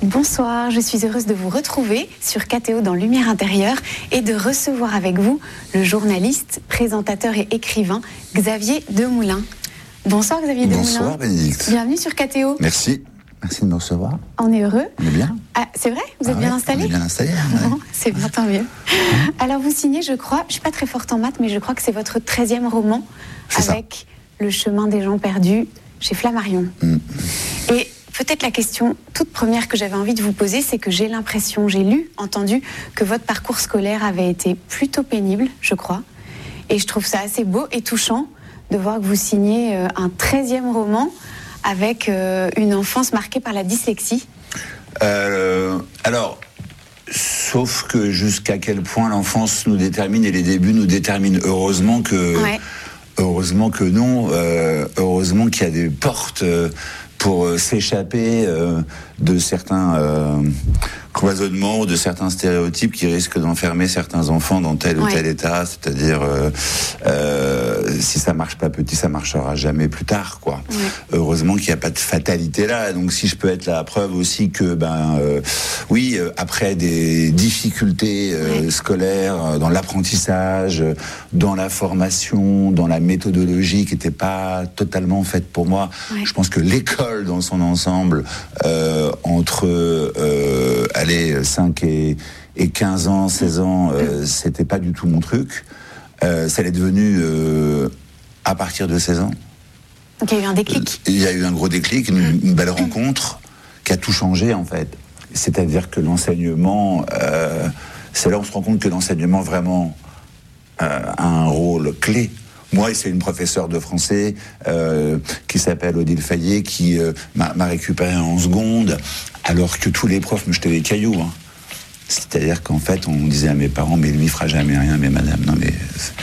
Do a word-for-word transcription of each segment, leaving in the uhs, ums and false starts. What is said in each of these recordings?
Bonsoir, je suis heureuse de vous retrouver sur K T O dans Lumière Intérieure et de recevoir avec vous le journaliste, présentateur et écrivain Xavier Demoulin. Bonsoir Xavier Demoulin. Bonsoir Bénédicte. Bienvenue sur K T O. Merci. Merci de me recevoir. On est heureux. On est bien. Ah, c'est vrai? Vous êtes ah bien ouais, installé? On est bien installé. Ouais. Bon, c'est bien, tant mieux. Alors vous signez, je crois, je ne suis pas très forte en maths, mais je crois que c'est votre treizième roman c'est avec ça. Le chemin des gens perdus chez Flammarion. Mm. Et peut-être la question toute première que j'avais envie de vous poser, c'est que j'ai l'impression, j'ai lu, entendu, que votre parcours scolaire avait été plutôt pénible, je crois. Et je trouve ça assez beau et touchant de voir que vous signez euh, un treizième roman avec euh, une enfance marquée par la dyslexie. Euh, alors, sauf que jusqu'à quel point l'enfance nous détermine et les débuts nous déterminent. Heureusement que, Ouais. heureusement que non. Euh, heureusement qu'il y a des portes euh, pour euh, s'échapper euh, de certains euh, cloisonnements, de certains stéréotypes qui risquent d'enfermer certains enfants dans tel ou Ouais. tel état. C'est-à-dire, euh, euh, si ça marche pas petit, ça marchera jamais plus tard, quoi. Ouais. Heureusement qu'il n'y a pas de fatalité là. Donc, si je peux être la preuve aussi que, ben, euh, oui, euh, après des difficultés euh, Ouais. scolaires, euh, dans l'apprentissage, euh, dans la formation, dans la méthodologie qui n'était pas totalement faite pour moi, Ouais. je pense que l'école dans son ensemble, euh, entre euh, allez, cinq et, et quinze ans, seize ans, euh, c'était pas du tout mon truc. Euh, ça l'est devenu euh, à partir de seize ans. Donc il y a eu un déclic. Il y a eu un gros déclic, une, une belle rencontre qui a tout changé en fait. C'est-à-dire que l'enseignement, euh, c'est là où on se rend compte que l'enseignement vraiment euh, a un rôle clé. Moi, c'est une professeure de français euh, qui s'appelle Odile Fayet qui euh, m'a, m'a récupéré en seconde, alors que tous les profs me jetaient des cailloux. Hein. C'est-à-dire qu'en fait, on disait à mes parents, mais lui, il fera jamais rien, mais madame, non mais...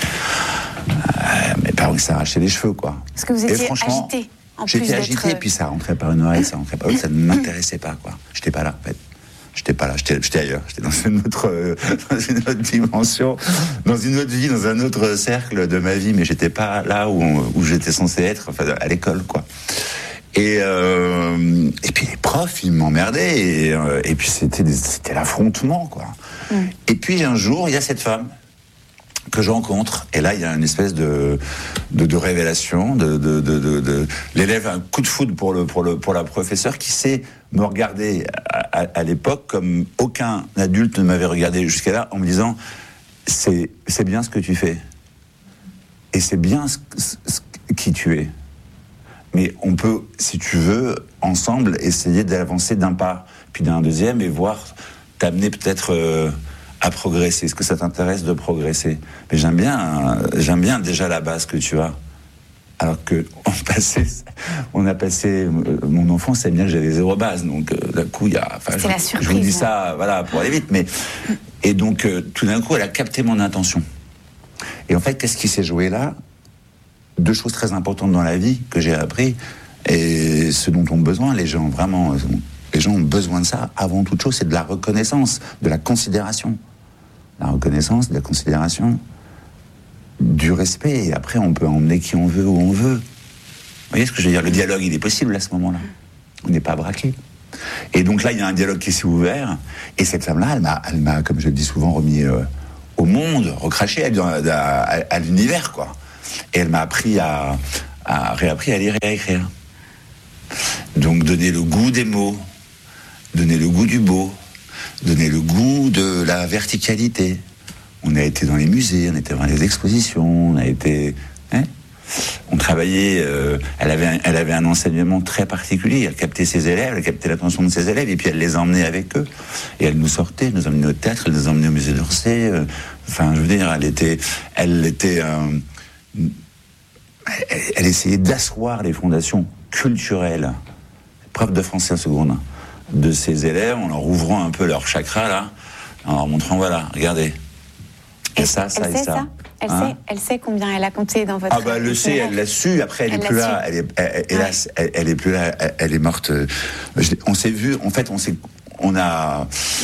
Euh, mes parents, ils s'arrachaient les cheveux, quoi. Parce que vous Et étiez franchement, agité. En plus J'étais d'être... agité, puis ça rentrait par une oreille, ça rentrait par l'autre, ça ne m'intéressait pas, quoi. J'étais pas là, en fait. J'étais pas là, j'étais, j'étais ailleurs, j'étais dans une autre, euh, dans une autre dimension, dans une autre vie, dans un autre cercle de ma vie, mais j'étais pas là où, où j'étais censé être, enfin, à l'école, quoi. Et, euh, et puis les profs, ils m'emmerdaient, et, euh, et puis c'était, des, c'était l'affrontement, quoi. Mm. Et puis un jour, il y a cette femme que je rencontre, et là il y a une espèce de de, de révélation, de, de, de, de, de l'élève a un coup de foudre pour le pour le pour la professeure qui sait me regarder à, à, à l'époque comme aucun adulte ne m'avait regardé jusqu'à là, en me disant c'est c'est bien ce que tu fais et c'est bien ce, ce, ce, qui tu es, mais on peut, si tu veux, ensemble essayer d'avancer d'un pas puis d'un deuxième et voir t'amener peut-être euh, à progresser. Est-ce que ça t'intéresse de progresser? Mais j'aime bien, j'aime bien déjà la base que tu as. Alors que on passait, on a passé mon enfance, c'est bien que j'avais zéro base, donc euh, d'un coup il y a. Enfin, c'est je, la surprise. Je vous dis ça, voilà, pour aller vite, mais et donc euh, tout d'un coup elle a capté mon intention. Et en fait, qu'est-ce qui s'est joué là? Deux choses très importantes dans la vie que j'ai appris et ce dont ont besoin les gens vraiment. Les gens ont besoin de ça. Avant toute chose, c'est de la reconnaissance, de la considération. La reconnaissance, de la considération, du respect. Et après, on peut emmener qui on veut, où on veut. Vous voyez ce que je veux dire? Le dialogue, il est possible à ce moment-là. On n'est pas braqué. Et donc là, il y a un dialogue qui s'est ouvert. Et cette femme-là, elle m'a, elle m'a comme je le dis souvent, remis euh, au monde, recraché à, à, à, à l'univers, quoi. Et elle m'a appris à, à réappris à lire et à écrire. Donc donner le goût des mots, donner le goût du beau, donner le goût de la verticalité. On a été dans les musées, on était dans les expositions, on a été... Hein, on travaillait... Euh, elle, avait un, elle avait un enseignement très particulier. Elle captait ses élèves, elle captait l'attention de ses élèves, et puis elle les emmenait avec eux. Et elle nous sortait, elle nous emmenait au théâtre, elle nous emmenait au musée d'Orsay. Euh, enfin, je veux dire, elle était... Elle, était euh, elle, elle essayait d'asseoir les fondations culturelles, prof de français en seconde, de ses élèves, en leur ouvrant un peu leur chakra, là, en leur montrant, voilà, regardez. Et ça, ça elle et sait ça. ça elle, hein sait, elle sait combien elle a compté dans votre... Ah bah elle le sait, elle l'a su, après elle, elle est plus là, elle est, elle, hélas, ouais. elle, elle est plus là, elle, elle est morte. Je, on s'est vu, en fait, on s'est, on a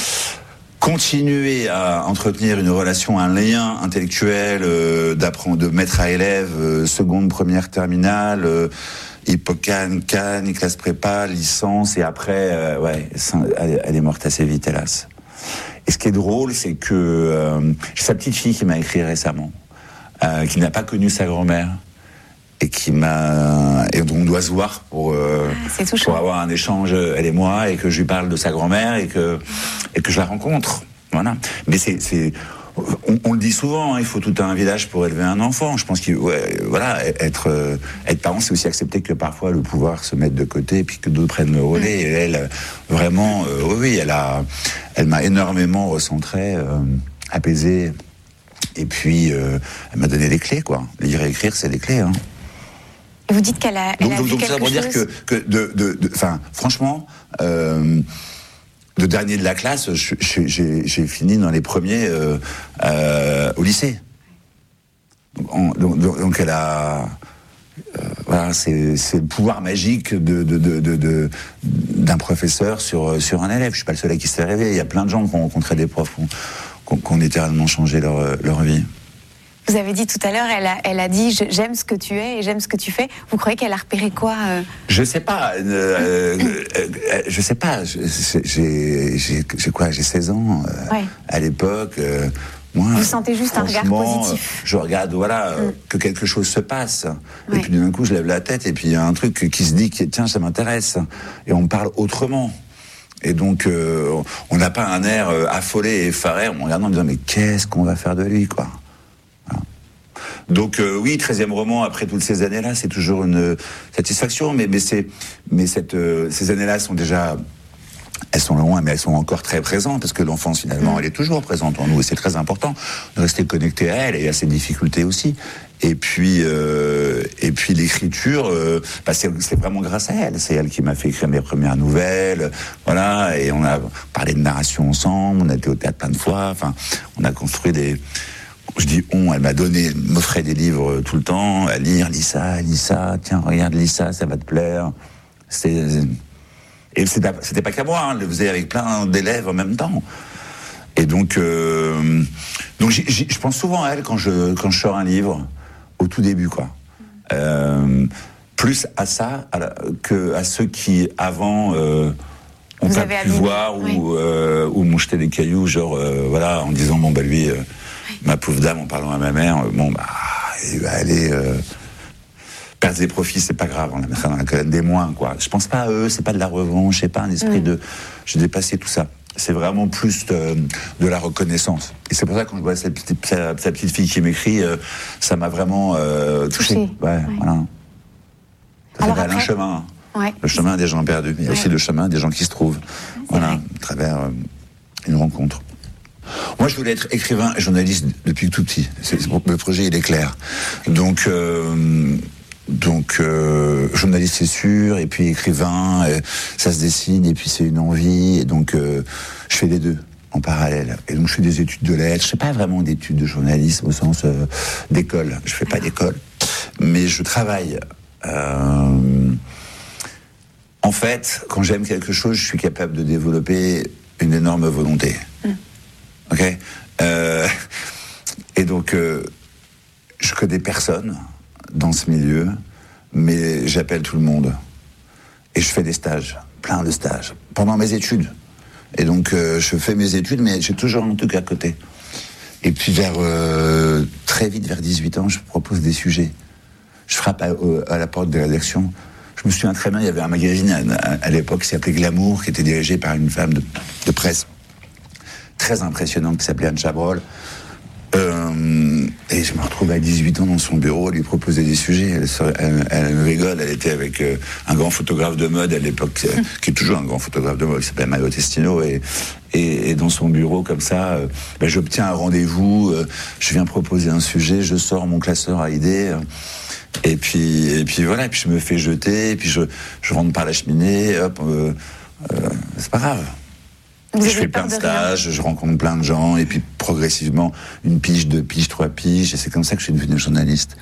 continué à entretenir une relation, un lien intellectuel, euh, d'apprendre, de maître à élève, euh, seconde, première, terminale, euh, Hippocane, Cannes, classe prépa, licence, et après, euh, ouais, elle, elle est morte assez vite, hélas. Et ce qui est drôle, c'est que euh, j'ai sa petite fille qui m'a écrit récemment, euh, qui n'a pas connu sa grand-mère, et qui m'a... Et donc on doit se voir pour, euh, ah, pour avoir un échange, elle et moi, et que je lui parle de sa grand-mère, et que, et que je la rencontre. Voilà. Mais c'est... c'est On, on le dit souvent, hein, il faut tout un village pour élever un enfant. Je pense qu'il, ouais, voilà, être, euh, être parent, c'est aussi accepter que parfois le pouvoir se mette de côté, et puis que d'autres prennent le relais. Et elle, vraiment, euh, oui, elle a, elle m'a énormément recentré, euh, apaisé. Et puis, euh, elle m'a donné les clés, quoi. Lire et écrire, c'est les clés. Hein. Et vous dites qu'elle a, elle donc, a donc, vu donc quelque ça pour chose. dire que, que de, de, de, enfin, franchement. Euh, Le dernier de la classe, je, je, j'ai, j'ai fini dans les premiers euh, euh, au lycée. Donc, donc, donc elle a, euh, voilà, c'est, c'est le pouvoir magique de, de, de, de, de, d'un professeur sur sur un élève. Je suis pas le seul à qui s'est rêvé. Il y a plein de gens qui ont rencontré des profs qui ont, qui ont littéralement changé leur leur vie. Vous avez dit tout à l'heure, elle a, elle a dit « j'aime ce que tu es et j'aime ce que tu fais ». Vous croyez qu'elle a repéré quoi euh... Je sais pas. Euh, euh, je sais pas. J'ai, j'ai, j'ai quoi J'ai seize ans. Euh, ouais. À l'époque, euh, moi... Vous sentez juste un regard positif. Je regarde, voilà, mm. que quelque chose se passe. Ouais. Et puis d'un coup, je lève la tête et puis il y a un truc qui se dit qui, tiens, ça m'intéresse. Et on me parle autrement. Et donc, euh, on n'a pas un air affolé et effaré en me regardant en me disant « mais qu'est-ce qu'on va faire de lui, quoi ?» Donc euh, oui, treizième roman, après toutes ces années-là, c'est toujours une satisfaction, mais, mais, c'est, mais cette, euh, ces années-là sont déjà... Elles sont loin, mais elles sont encore très présentes, parce que l'enfance, finalement, elle est toujours présente en nous, et c'est très important de rester connecté à elle, et à ses difficultés aussi. Et puis, euh, et puis l'écriture, euh, bah c'est, c'est vraiment grâce à elle. C'est elle qui m'a fait écrire mes premières nouvelles, voilà, et on a parlé de narration ensemble, on a été au théâtre plein de fois, enfin, on a construit des... Je dis on, elle m'a donné, elle m'offrait des livres tout le temps, à lire, lis ça, lis ça, tiens, regarde, lis ça, ça va te plaire. C'est, et c'était, c'était pas qu'à moi, hein, elle le faisait avec plein d'élèves en même temps. Et donc, euh, donc j'y, j'y, je pense souvent à elle quand je, quand je sors un livre, au tout début, quoi. Euh, plus à ça à la, que à ceux qui, avant, euh, ont pas pu voir, oui. ou, euh, ou m'ont jeté des cailloux, genre, euh, voilà, en disant, bon, bah lui... Euh, ma pauvre dame, en parlant à ma mère, bon, bah, il va aller euh, perdre des profits, c'est pas grave, on la mettra dans la colonne des moins, quoi. Je pense pas à eux, c'est pas de la revanche, c'est pas un esprit mmh. de. J'ai dépassé tout ça. C'est vraiment plus de, de la reconnaissance. Et c'est pour ça que quand je vois sa petite, sa, sa petite fille qui m'écrit, euh, ça m'a vraiment euh, touché. touché. Ouais, ouais, voilà. Ça s'appelle un chemin. Ouais. Le chemin des gens perdus. Il y a ouais. aussi le chemin des gens qui se trouvent. C'est voilà, vrai. À travers euh, une rencontre. Moi, je voulais être écrivain et journaliste depuis tout petit. C'est, c'est, le projet, il est clair. Donc, euh, donc euh, journaliste, c'est sûr, et puis écrivain, euh, ça se dessine, et puis c'est une envie. Et donc, euh, je fais les deux en parallèle. Et donc, je fais des études de lettres. Je fais pas vraiment d'études de journalisme au sens euh, d'école. Je fais pas d'école, mais je travaille. Euh, en fait, quand j'aime quelque chose, je suis capable de développer une énorme volonté. Mmh. Ok, euh, et donc euh, je connais personne dans ce milieu, mais j'appelle tout le monde et je fais des stages, plein de stages pendant mes études. Et donc euh, je fais mes études, mais j'ai toujours un truc à côté. Et puis vers euh, très vite, vers dix-huit ans, je propose des sujets. Je frappe à, à la porte de la rédaction. Je me souviens très bien, il y avait un magazine à, à, à l'époque qui s'appelait Glamour, qui était dirigé par une femme de, de presse très impressionnante qui s'appelait Anne Chabrol. Euh, et je me retrouve à dix-huit ans dans son bureau, à lui proposer des sujets. Elle, elle, elle rigole, elle était avec euh, un grand photographe de mode à l'époque, euh, qui est toujours un grand photographe de mode, qui s'appelle Mario Testino. Et, et, et dans son bureau, comme ça, euh, ben, j'obtiens un rendez-vous, euh, je viens proposer un sujet, je sors mon classeur à idées. Euh, et puis, et puis voilà, et puis je me fais jeter, et puis je, je rentre par la cheminée, hop, euh, euh, c'est pas grave. Je fais plein de stages, je rencontre plein de gens, et puis progressivement, une pige, deux piges, trois piges, et c'est comme ça que je suis devenu journaliste.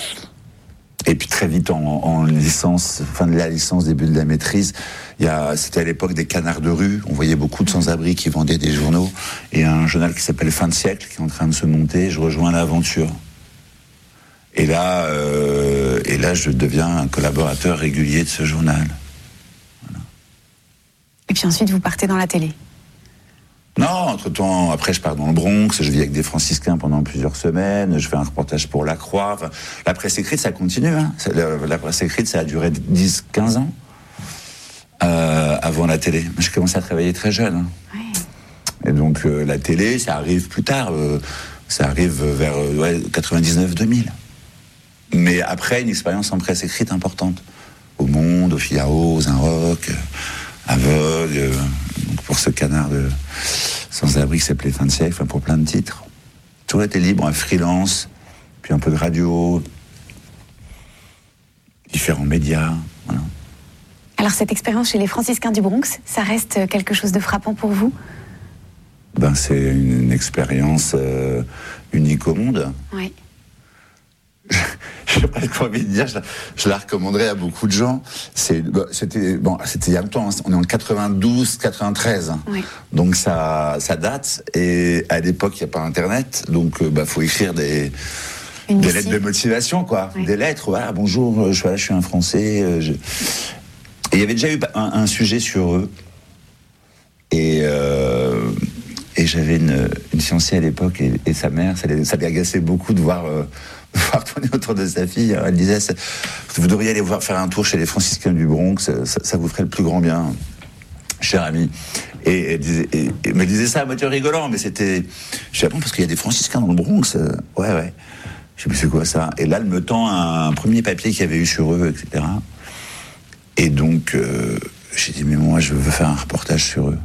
Et puis très vite, en, en licence, fin de la licence, début de la maîtrise, il y a, c'était à l'époque des canards de rue, on voyait beaucoup de sans-abri qui vendaient des journaux, et un journal qui s'appelle Fin de siècle, qui est en train de se monter, je rejoins l'aventure. Et là, euh, et là, je deviens un collaborateur régulier de ce journal. Voilà. Et puis ensuite, vous partez dans la télé. Non, entre-temps, après je pars dans le Bronx, je vis avec des franciscains pendant plusieurs semaines, je fais un reportage pour La Croix. Enfin, la presse écrite, ça continue. Hein. La, la presse écrite, ça a duré dix à quinze ans euh, avant la télé. J'ai commencé à travailler très jeune. Hein. Ouais. Et donc euh, la télé, ça arrive plus tard. Euh, ça arrive vers euh, ouais, quatre-vingt-dix-neuf deux mille. Mais après, une expérience en presse écrite importante. Au Monde, au Figaro, aux Inrock, euh, à Vogue... Euh, pour ce canard de sans-abri qui s'appelait Fin de siècle, enfin pour plein de titres. Tout était libre, un freelance, puis un peu de radio, différents médias, voilà. Alors cette expérience chez les franciscains du Bronx, ça reste quelque chose de frappant pour vous ? Ben c'est une, une expérience euh, unique au monde. Oui. Je n'ai pas envie de dire, je la, je la recommanderais à beaucoup de gens. C'est, bah, c'était, bon, c'était il y a longtemps, hein, on est en quatre-vingt-douze, quatre-vingt-treize. Oui. Donc ça, ça date. Et à l'époque, il n'y a pas Internet. Donc, bah, faut écrire des, des lettres de motivation, quoi. Oui. Des lettres, voilà, bonjour, je, voilà, je suis un Français. Je... Et il y avait déjà eu un, un sujet sur eux. Et, euh, et j'avais une, une fiancée à l'époque, et, et sa mère, ça les, ça les agaçait beaucoup de voir... Euh, voir tourner autour de sa fille. Elle disait, vous devriez aller voir faire un tour chez les franciscains du Bronx, ça, ça vous ferait le plus grand bien, cher ami. Et elle disait, et, et me disait ça à moitié rigolant, mais c'était, je sais pas, parce qu'il y a des franciscains dans le Bronx. Ouais, ouais. Je sais plus c'est quoi ça. Et là, elle me tend un, un premier papier qu'il y avait eu sur eux, et cetera. Et donc, euh, j'ai dit, mais moi, je veux faire un reportage sur eux.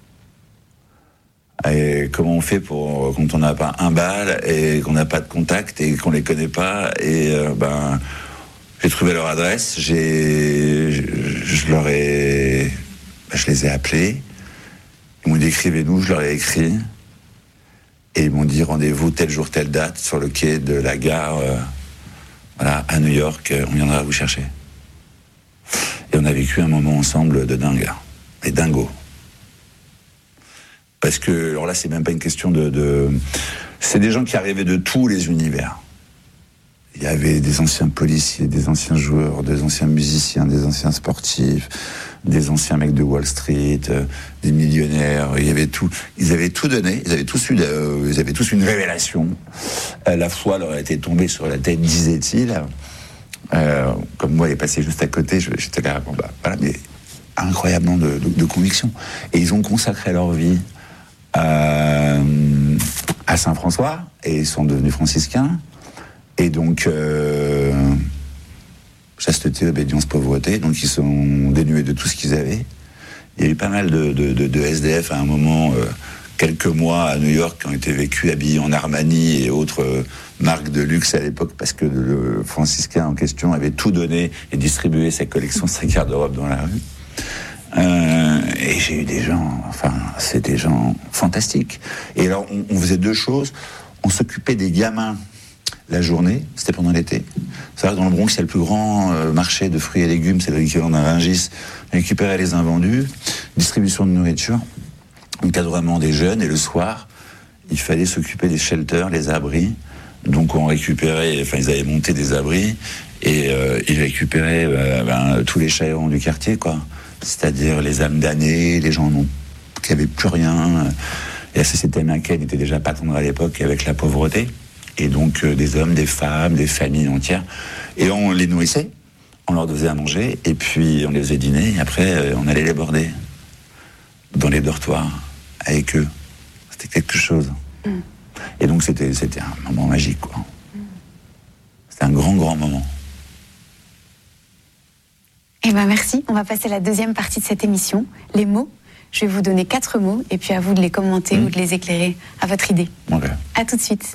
Et comment on fait pour quand on n'a pas un bal et qu'on n'a pas de contact et qu'on les connaît pas, et euh, ben j'ai trouvé leur adresse, j'ai je, je leur ai ben, je les ai appelés, ils m'ont dit écrivez-nous, je leur ai écrit et ils m'ont dit rendez-vous tel jour telle date sur le quai de la gare euh, voilà à New York, on viendra vous chercher. Et on a vécu un moment ensemble de dingue, et dingo. Parce que, alors là, c'est même pas une question de, de... C'est des gens qui arrivaient de tous les univers. Il y avait des anciens policiers, des anciens joueurs, des anciens musiciens, des anciens sportifs, des anciens mecs de Wall Street, euh, des millionnaires. Il y avait tout. Ils avaient tout donné. Ils avaient tous eu, euh, ils avaient tous une révélation. Euh, la foi leur a été tombée sur la tête, disait-il. Euh, comme moi, elle est passée juste à côté. Je, j'étais là, bon, bah, voilà, mais incroyablement de, de, de conviction. Et ils ont consacré leur vie Euh, à Saint-François, et ils sont devenus franciscains. Et donc, euh, chasteté, obédience, pauvreté. Donc, ils sont dénués de tout ce qu'ils avaient. Il y a eu pas mal de, de, de, de S D F à un moment, euh, quelques mois à New York, qui ont été vécus habillés en Armani et autres euh, marques de luxe à l'époque, parce que le franciscain en question avait tout donné et distribué sa collection, sa garde-robe dans la rue. Euh, et j'ai eu des gens, enfin, c'est des gens fantastiques. Et alors, on, on faisait deux choses. On s'occupait des gamins la journée, c'était pendant l'été. C'est vrai que dans le Bronx, il y a le plus grand euh, marché de fruits et légumes, c'est l'équivalent d'un Rungis. On récupérait les invendus, distribution de nourriture, encadrement des jeunes, et le soir, il fallait s'occuper des shelters, les abris. Donc on récupérait, enfin, ils avaient monté des abris, et euh, ils récupéraient euh, ben, tous les chaérons du quartier, quoi. C'est-à-dire les âmes damnées, les gens non, qui n'avaient plus rien. Et la société américaine était déjà pas tendre à l'époque avec la pauvreté. Et donc euh, des hommes, des femmes, des familles entières. Et on les nourrissait, on leur faisait à manger, et puis on les faisait dîner, et après euh, on allait les border dans les dortoirs avec eux. C'était quelque chose. Mm. Et donc c'était, c'était un moment magique, quoi. Mm. C'était un grand, grand moment. Eh ben merci. On va passer à la deuxième partie de cette émission, les mots. Je vais vous donner quatre mots et puis à vous de les commenter mmh. ou de les éclairer à votre idée. Okay. À tout de suite.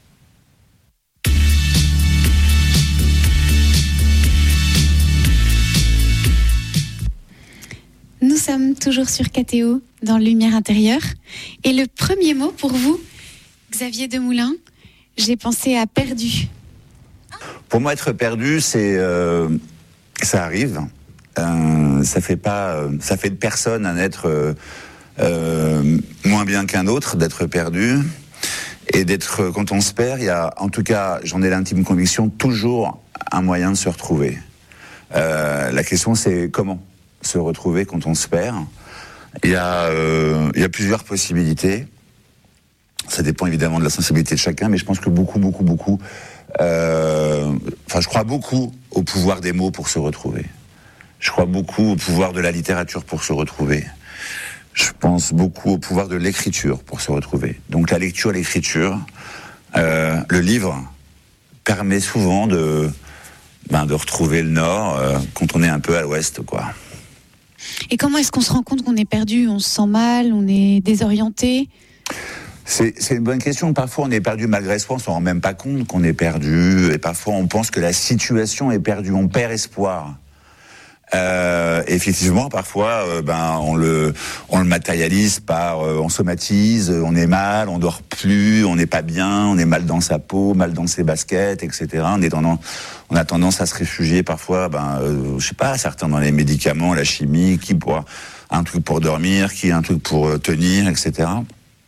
Nous sommes toujours sur K T O dans Lumière intérieure. Et le premier mot pour vous, Xavier Demoulin, j'ai pensé à perdu. Pour moi, être perdu, c'est... Euh... Ça arrive, euh, ça fait pas, ça fait de personne un être euh, euh, moins bien qu'un autre, d'être perdu et d'être, quand on se perd, il y a, en tout cas, j'en ai l'intime conviction, toujours un moyen de se retrouver. Euh, la question, c'est comment se retrouver quand on se perd. Il y a, euh, il y a plusieurs possibilités. Ça dépend évidemment de la sensibilité de chacun, mais je pense que beaucoup, beaucoup, beaucoup... Euh, enfin, je crois beaucoup au pouvoir des mots pour se retrouver. Je crois beaucoup au pouvoir de la littérature pour se retrouver. Je pense beaucoup au pouvoir de l'écriture pour se retrouver. Donc la lecture, l'écriture, euh, le livre permet souvent de, ben, de retrouver le nord euh, quand on est un peu à l'ouest, quoi. Et comment est-ce qu'on se rend compte qu'on est perdu ? On se sent mal, on est désorienté ? C'est, c'est une bonne question. Parfois, on est perdu malgré soi, on ne s'en rend même pas compte qu'on est perdu. Et parfois, on pense que la situation est perdue, on perd espoir. Euh, effectivement, parfois, euh, ben, on le, on le matérialise par, euh, on somatise, on est mal, on dort plus, on n'est pas bien, on est mal dans sa peau, mal dans ses baskets, et cetera. On est tendance, on a tendance à se réfugier parfois, ben, euh, je sais pas, certains dans les médicaments, la chimie, qui pour un truc pour dormir, qui un truc pour tenir, et cetera.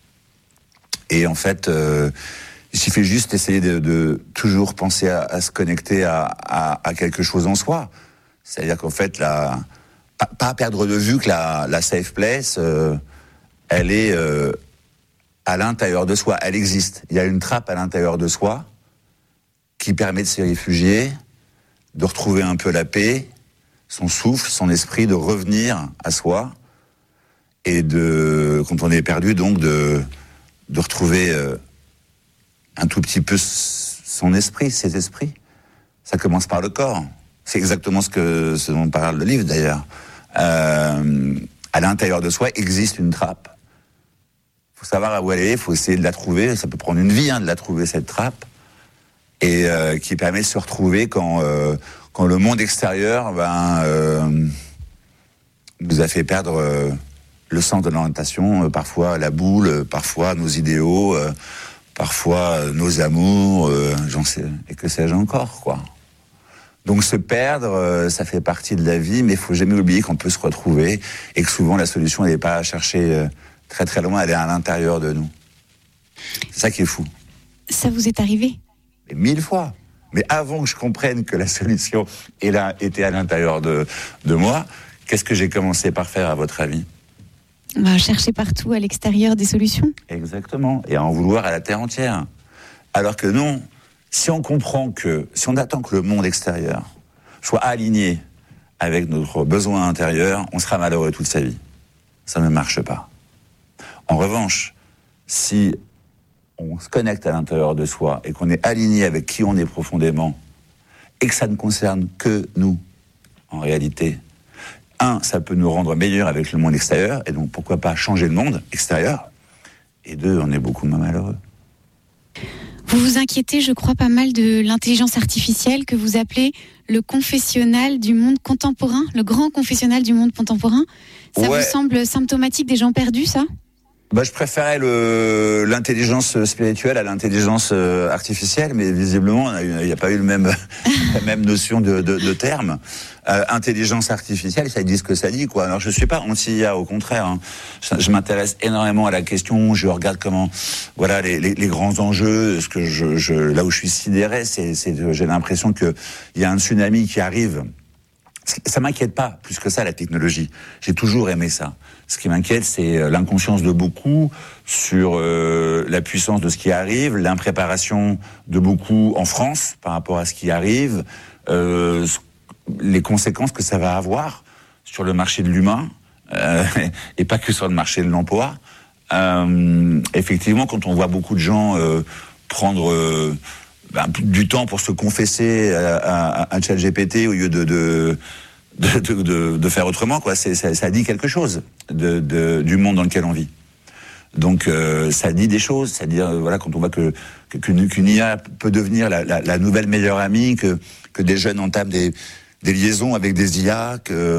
Et en fait, euh, il suffit juste d'essayer de, de toujours penser à, à se connecter à, à, à quelque chose en soi. C'est-à-dire qu'en fait, la, pas, pas perdre de vue que la, la safe place, euh, elle est euh, à l'intérieur de soi, elle existe. Il y a une trappe à l'intérieur de soi qui permet de se réfugier, de retrouver un peu la paix, son souffle, son esprit, de revenir à soi et de, quand on est perdu, donc de, de retrouver euh, un tout petit peu son esprit, ses esprits. Ça commence par le corps. C'est exactement ce, que, ce dont parle le livre, d'ailleurs. Euh, à l'intérieur de soi existe une trappe. Il faut savoir où elle est, il faut essayer de la trouver. Ça peut prendre une vie, hein, de la trouver, cette trappe. Et euh, qui permet de se retrouver quand, euh, quand le monde extérieur ben, euh, nous a fait perdre euh, le sens de l'orientation, euh, parfois la boule, euh, parfois nos idéaux, euh, parfois euh, nos amours, euh, j'en sais, et que sais-je encore, quoi. Donc se perdre, euh, ça fait partie de la vie, mais il faut jamais oublier qu'on peut se retrouver et que souvent la solution, elle n'est pas à chercher euh, très très loin, elle est à l'intérieur de nous. C'est ça qui est fou. Ça vous est arrivé ? Mais mille fois. Mais avant que je comprenne que la solution est là, était à l'intérieur de, de moi, qu'est-ce que j'ai commencé par faire, à votre avis ? Bah, chercher partout à l'extérieur des solutions. Exactement. Et à en vouloir à la terre entière. Alors que non. Si on comprend que, si on attend que le monde extérieur soit aligné avec notre besoin intérieur, on sera malheureux toute sa vie. Ça ne marche pas. En revanche, si on se connecte à l'intérieur de soi et qu'on est aligné avec qui on est profondément et que ça ne concerne que nous, en réalité, un, ça peut nous rendre meilleurs avec le monde extérieur et donc pourquoi pas changer le monde extérieur, et deux, on est beaucoup moins malheureux. Vous vous inquiétez, je crois, pas mal de l'intelligence artificielle que vous appelez le confessionnal du monde contemporain, le grand confessionnal du monde contemporain. Ça ouais. vous semble symptomatique des gens perdus, ça ? Bah, je préférais le, l'intelligence spirituelle à l'intelligence artificielle, mais visiblement, il n'y a pas eu le même, la même notion de, de, de terme. Euh, intelligence artificielle, ça dit ce que ça dit, quoi. Alors, je suis pas anti-I A, au contraire. Hein. Je, je m'intéresse énormément à la question. Je regarde comment, voilà, les, les, les grands enjeux. Ce que je, je, là où je suis sidéré, c'est, c'est, j'ai l'impression que il y a un tsunami qui arrive. Ça m'inquiète pas plus que ça, la technologie. J'ai toujours aimé ça. Ce qui m'inquiète, c'est l'inconscience de beaucoup sur euh, la puissance de ce qui arrive, l'impréparation de beaucoup en France par rapport à ce qui arrive, euh, les conséquences que ça va avoir sur le marché de l'humain, euh, et pas que sur le marché de l'emploi. Euh, effectivement, quand on voit beaucoup de gens euh, prendre euh, ben, du temps pour se confesser à, à, à ChatGPT au lieu de... de De, de, de, de faire autrement, quoi. C'est, ça, ça dit quelque chose de, de, du monde dans lequel on vit. Donc, euh, ça dit des choses. C'est-à-dire, euh, voilà, quand on voit que, que qu'une, qu'une I A peut devenir la, la, la nouvelle meilleure amie, que, que des jeunes entament des, des liaisons avec des I A, que,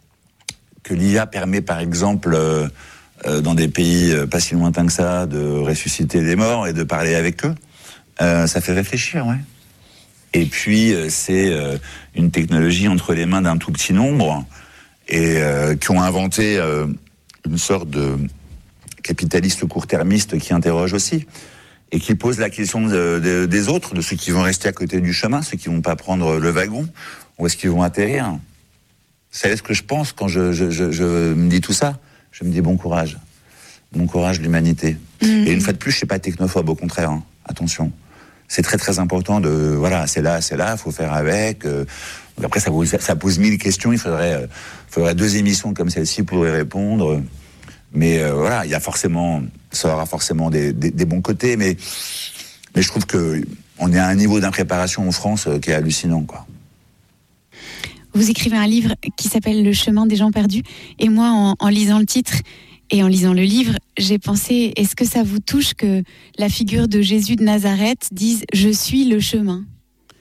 que l'I A permet, par exemple, euh, euh, dans des pays pas si lointains que ça, de ressusciter des morts et de parler avec eux, euh, ça fait réfléchir, ouais. Et puis, euh, c'est euh, une technologie entre les mains d'un tout petit nombre et euh, qui ont inventé euh, une sorte de capitaliste court-termiste qui interroge aussi. et qui pose la question de, de, des autres, de ceux qui vont rester à côté du chemin, ceux qui vont pas prendre le wagon, où est-ce qu'ils vont atterrir. Vous savez ce que je pense quand je, je, je, je me dis tout ça? Je me dis bon courage. Bon courage, l'humanité. Mmh. Et une fois de plus, je suis pas technophobe, au contraire, hein. Attention. C'est très très important de, voilà, c'est là, c'est là, faut faire avec. Euh, après, ça pose, ça pose mille questions, il faudrait, euh, faudrait deux émissions comme celle-ci pour y répondre. Mais euh, voilà, il y a forcément, ça aura forcément des, des, des bons côtés, mais, mais je trouve que on est à un niveau d'impréparation en France euh, qui est hallucinant, quoi. Vous écrivez un livre qui s'appelle Le chemin des gens perdus, et moi, en, en lisant le titre et en lisant le livre, j'ai pensé, est-ce que ça vous touche que la figure de Jésus de Nazareth dise « Je suis le chemin » ?